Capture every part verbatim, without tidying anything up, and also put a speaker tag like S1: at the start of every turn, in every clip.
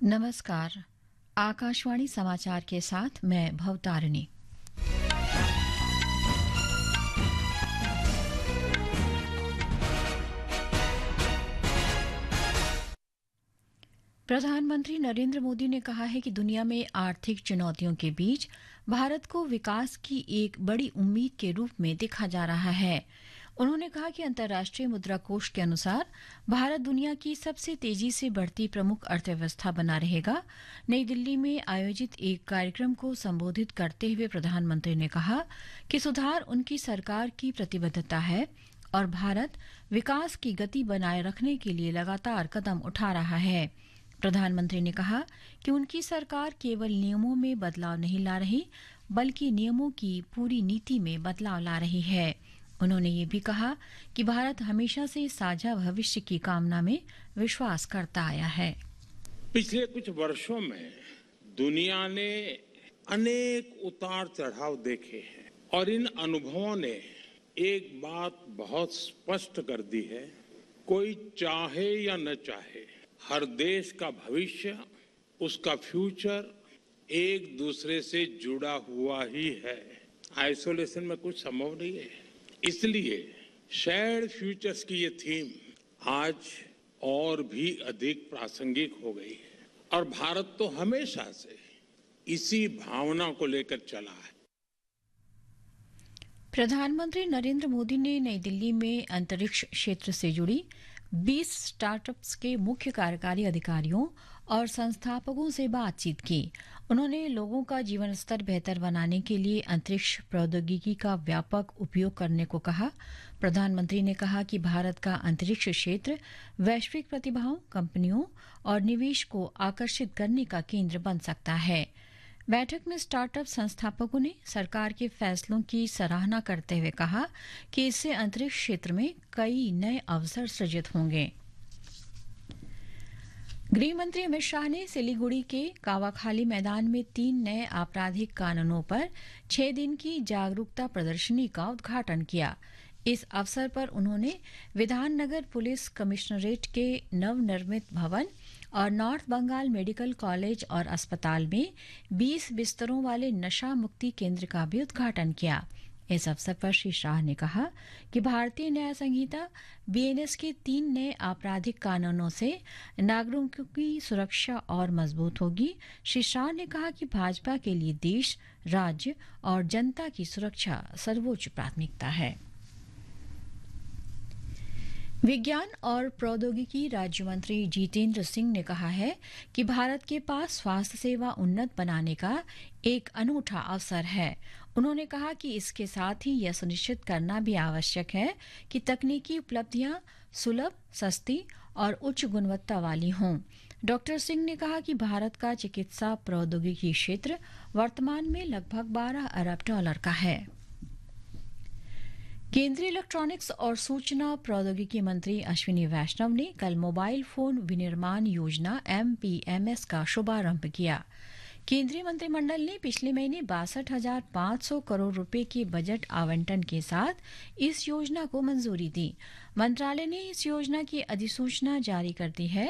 S1: नमस्कार। आकाशवाणी समाचार के साथ मैं भवतारिणी। प्रधानमंत्री नरेंद्र मोदी ने कहा है कि दुनिया में आर्थिक चुनौतियों के बीच भारत को विकास की एक बड़ी उम्मीद के रूप में देखा जा रहा है। उन्होंने कहा कि अंतर्राष्ट्रीय मुद्रा कोष के अनुसार भारत दुनिया की सबसे तेजी से बढ़ती प्रमुख अर्थव्यवस्था बना रहेगा। नई दिल्ली में आयोजित एक कार्यक्रम को संबोधित करते हुए प्रधानमंत्री ने कहा कि सुधार उनकी सरकार की प्रतिबद्धता है और भारत विकास की गति बनाए रखने के लिए लगातार कदम उठा रहा है। प्रधानमंत्री ने कहा कि उनकी सरकार केवल नियमों में बदलाव नहीं ला रही, बल्कि नियमों की पूरी नीति में बदलाव ला रही है। उन्होंने ये भी कहा कि भारत हमेशा से साझा भविष्य की कामना में विश्वास करता आया है।
S2: पिछले कुछ वर्षों में दुनिया ने अनेक उतार चढ़ाव देखे हैं और इन अनुभवों ने एक बात बहुत स्पष्ट कर दी है, कोई चाहे या न चाहे, हर देश का भविष्य, उसका फ्यूचर एक दूसरे से जुड़ा हुआ ही है। आइसोलेशन में कुछ संभव नहीं है। इसलिए शेयर्ड फ्यूचर्स की ये थीम आज और भी अधिक प्रासंगिक हो गई है और भारत तो हमेशा से इसी भावना को लेकर चला है।
S1: प्रधानमंत्री नरेंद्र मोदी ने नई दिल्ली में अंतरिक्ष क्षेत्र से जुड़ी बीस स्टार्टअप्स के मुख्य कार्यकारी अधिकारियों और संस्थापकों से बातचीत की। उन्होंने लोगों का जीवन स्तर बेहतर बनाने के लिए अंतरिक्ष प्रौद्योगिकी का व्यापक उपयोग करने को कहा। प्रधानमंत्री ने कहा कि भारत का अंतरिक्ष क्षेत्र वैश्विक प्रतिभाओं, कंपनियों और निवेश को आकर्षित करने का केंद्र बन सकता है। बैठक में स्टार्टअप संस्थापकों ने सरकार के फैसलों की सराहना करते हुए कहा कि इससे अंतरिक्ष क्षेत्र में कई नए अवसर सृजित होंगे। गृह मंत्री अमित शाह ने सिलीगुड़ी के कावाखाली मैदान में तीन नए आपराधिक कानूनों पर छह दिन की जागरूकता प्रदर्शनी का उद्घाटन किया। इस अवसर पर उन्होंने विधाननगर पुलिस कमिश्नरेट के नवनिर्मित भवन और नॉर्थ बंगाल मेडिकल कॉलेज और अस्पताल में बीस बिस्तरों वाले नशा मुक्ति केंद्र का भी उद्घाटन किया। इस अवसर पर श्री शाह ने कहा कि भारतीय न्याय संहिता बीएनएस के तीन नए आपराधिक कानूनों से नागरिकों की सुरक्षा और मजबूत होगी। श्री शाह ने कहा कि भाजपा के लिए देश, राज्य और जनता की सुरक्षा सर्वोच्च प्राथमिकता है। विज्ञान और प्रौद्योगिकी राज्य मंत्री जितेंद्र सिंह ने कहा है कि भारत के पास स्वास्थ्य सेवा उन्नत बनाने का एक अनूठा अवसर है। उन्होंने कहा कि इसके साथ ही यह सुनिश्चित करना भी आवश्यक है कि तकनीकी उपलब्धियां सुलभ, सस्ती और उच्च गुणवत्ता वाली हों। डॉक्टर सिंह ने कहा कि भारत का चिकित्सा प्रौद्योगिकी क्षेत्र वर्तमान में लगभग बारह अरब डॉलर का है। केंद्रीय इलेक्ट्रॉनिक्स और सूचना प्रौद्योगिकी मंत्री अश्विनी वैष्णव ने कल मोबाइल फोन विनिर्माण योजना एमपीएमएस का शुभारंभ किया। केंद्रीय मंत्रिमंडल ने पिछले महीने बासठ हजार पांच सौ करोड़ रुपए के बजट आवंटन के साथ इस योजना को मंजूरी दी। मंत्रालय ने इस योजना की अधिसूचना जारी कर दी है।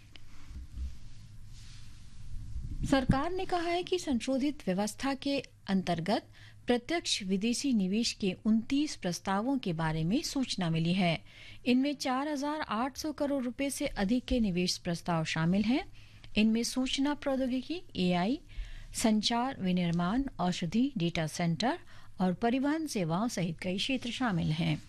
S1: सरकार ने कहा है कि संशोधित व्यवस्था के अंतर्गत प्रत्यक्ष विदेशी निवेश के उनतीस प्रस्तावों के बारे में सूचना मिली है। इनमें चार हजार आठ सौ करोड़ रुपए से अधिक के निवेश प्रस्ताव शामिल हैं। इनमें सूचना प्रौद्योगिकी, एआई, संचार, विनिर्माण, औषधि, डेटा सेंटर और परिवहन सेवाओं सहित कई क्षेत्र शामिल हैं।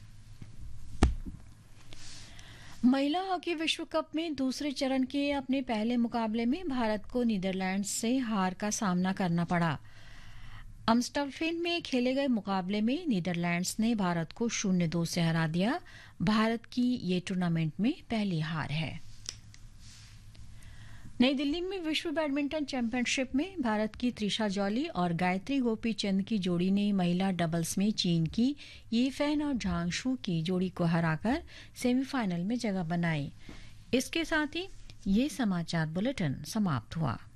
S1: महिला हॉकी विश्व कप में दूसरे चरण के अपने पहले मुकाबले में भारत को नीदरलैंड्स से हार का सामना करना पड़ा। अम्स्टलफेन में खेले गए मुकाबले में नीदरलैंड्स ने भारत को शून्य दो से हरा दिया। भारत की ये टूर्नामेंट में पहली हार है। नई दिल्ली में विश्व बैडमिंटन चैंपियनशिप में भारत की त्रिशा जॉली और गायत्री गोपीचंद की जोड़ी ने महिला डबल्स में चीन की ये फैन और झांग शू की जोड़ी को हराकर सेमीफाइनल में जगह बनाई। इसके साथ ही ये समाचार बुलेटिन समाप्त हुआ।